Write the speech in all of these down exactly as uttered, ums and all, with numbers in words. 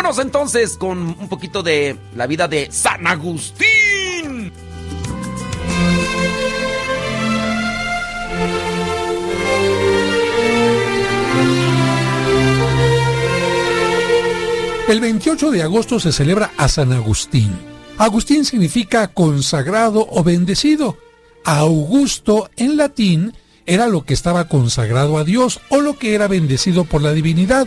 Vámonos entonces con un poquito de la vida de San Agustín. El veintiocho de agosto se celebra a San Agustín. Agustín significa consagrado o bendecido. Augusto en latín era lo que estaba consagrado a Dios o lo que era bendecido por la divinidad.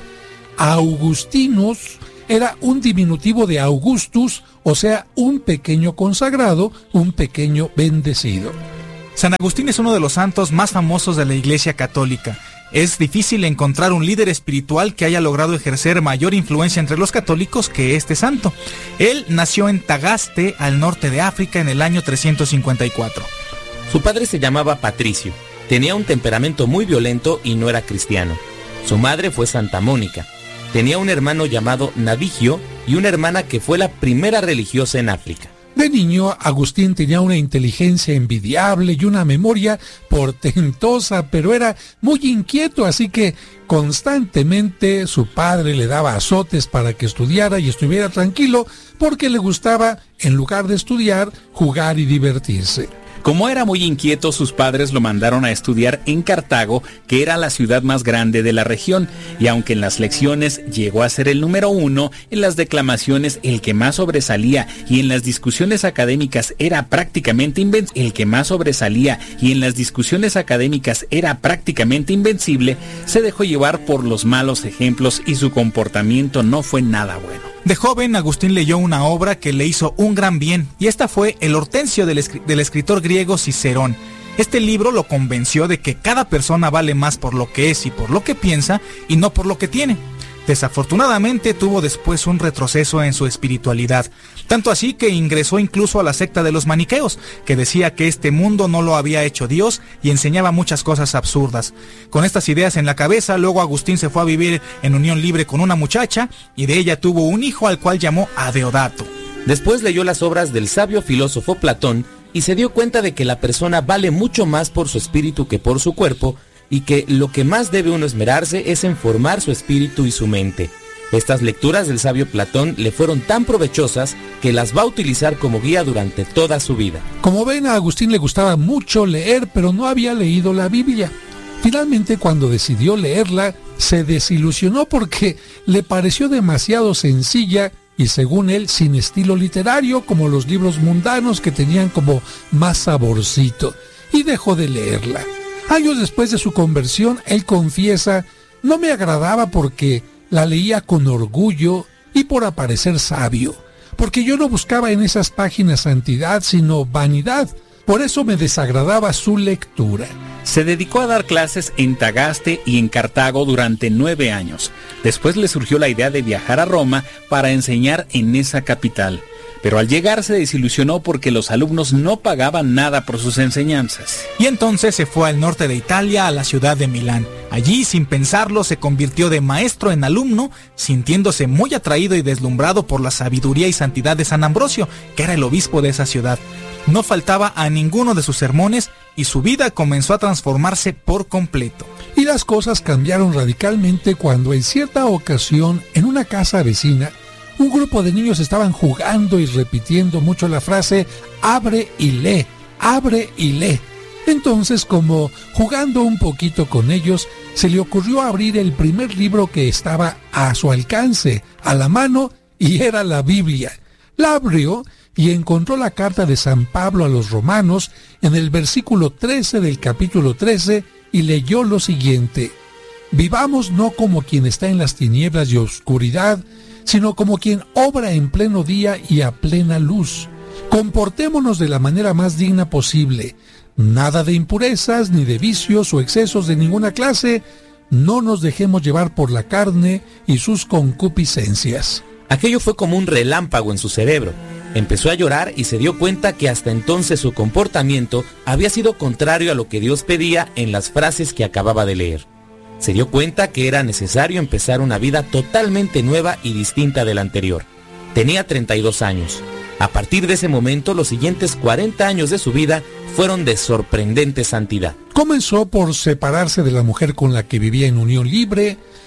Augustinus era un diminutivo de Augustus, o sea, un pequeño consagrado, un pequeño bendecido. San Agustín es uno de los santos más famosos de la Iglesia Católica. Es difícil encontrar un líder espiritual que haya logrado ejercer mayor influencia entre los católicos que este santo. Él nació en Tagaste, al norte de África, en el año trescientos cincuenta y cuatro. Su padre se llamaba Patricio, tenía un temperamento muy violento y no era cristiano. Su madre fue Santa Mónica. Tenía un hermano llamado Navigio y una hermana que fue la primera religiosa en África. De niño, Agustín tenía una inteligencia envidiable y una memoria portentosa, pero era muy inquieto, así que constantemente su padre le daba azotes para que estudiara y estuviera tranquilo, porque le gustaba, en lugar de estudiar, jugar y divertirse. Como era muy inquieto, sus padres lo mandaron a estudiar en Cartago, que era la ciudad más grande de la región, y aunque en las lecciones llegó a ser el número uno, en las declamaciones el que más sobresalía y en las discusiones académicas era prácticamente invencible, el que más sobresalía y en las discusiones académicas era prácticamente invencible, se dejó llevar por los malos ejemplos y su comportamiento no fue nada bueno. De joven, Agustín leyó una obra que le hizo un gran bien, y esta fue El Hortensio del, escri- del escritor griego Cicerón. Este libro lo convenció de que cada persona vale más por lo que es y por lo que piensa, y no por lo que tiene. Desafortunadamente tuvo después un retroceso en su espiritualidad, tanto así que ingresó incluso a la secta de los maniqueos, que decía que este mundo no lo había hecho Dios y enseñaba muchas cosas absurdas. Con estas ideas en la cabeza, luego Agustín se fue a vivir en unión libre con una muchacha y de ella tuvo un hijo al cual llamó Adeodato. Después leyó las obras del sabio filósofo Platón y se dio cuenta de que la persona vale mucho más por su espíritu que por su cuerpo, y que lo que más debe uno esmerarse es en formar su espíritu y su mente. Estas lecturas del sabio Platón le fueron tan provechosas que las va a utilizar como guía durante toda su vida. Como ven, a Agustín le gustaba mucho leer, pero no había leído la Biblia. Finalmente, cuando decidió leerla, se desilusionó porque le pareció demasiado sencilla y, según él, sin estilo literario, como los libros mundanos que tenían como más saborcito, y dejó de leerla. Años después de su conversión, él confiesa: no me agradaba porque la leía con orgullo y por aparecer sabio, porque yo no buscaba en esas páginas santidad, sino vanidad. Por eso me desagradaba su lectura. Se dedicó a dar clases en Tagaste y en Cartago durante nueve años. Después le surgió la idea de viajar a Roma para enseñar en esa capital. Pero al llegar se desilusionó porque los alumnos no pagaban nada por sus enseñanzas. Y entonces se fue al norte de Italia, a la ciudad de Milán. Allí, sin pensarlo, se convirtió de maestro en alumno, sintiéndose muy atraído y deslumbrado por la sabiduría y santidad de San Ambrosio, que era el obispo de esa ciudad. No faltaba a ninguno de sus sermones y su vida comenzó a transformarse por completo. Y las cosas cambiaron radicalmente cuando en cierta ocasión, en una casa vecina, un grupo de niños estaban jugando y repitiendo mucho la frase «abre y lee, abre y lee». Entonces, como jugando un poquito con ellos, se le ocurrió abrir el primer libro que estaba a su alcance, a la mano, y era la Biblia. La abrió y encontró la carta de San Pablo a los romanos en el versículo trece del capítulo trece y leyó lo siguiente: «Vivamos no como quien está en las tinieblas y oscuridad, sino como quien obra en pleno día y a plena luz. Comportémonos de la manera más digna posible. Nada de impurezas, ni de vicios o excesos de ninguna clase. No nos dejemos llevar por la carne y sus concupiscencias». Aquello fue como un relámpago en su cerebro. Empezó a llorar y se dio cuenta que hasta entonces su comportamiento había sido contrario a lo que Dios pedía en las frases que acababa de leer. Se dio cuenta que era necesario empezar una vida totalmente nueva y distinta de la anterior. Tenía treinta y dos años. A partir de ese momento, los siguientes cuarenta años de su vida fueron de sorprendente santidad. Comenzó por separarse de la mujer con la que vivía en unión libre,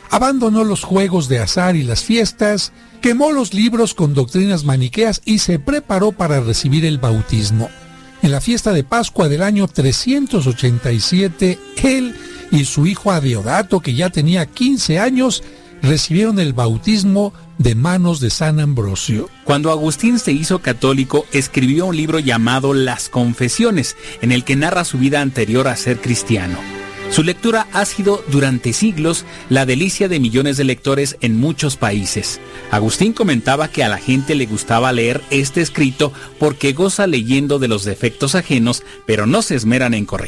Abandonó los juegos de azar y las fiestas, quemó los libros con doctrinas maniqueas y se preparó para recibir el bautismo. En la fiesta de Pascua del año trescientos ochenta y siete, él y su hijo Adeodato, que ya tenía quince años, recibieron el bautismo de manos de San Ambrosio. Cuando Agustín se hizo católico, escribió un libro llamado Las Confesiones, en el que narra su vida anterior a ser cristiano. Su lectura ha sido durante siglos la delicia de millones de lectores en muchos países. Agustín comentaba que a la gente le gustaba leer este escrito porque goza leyendo de los defectos ajenos, pero no se esmeran en corregir.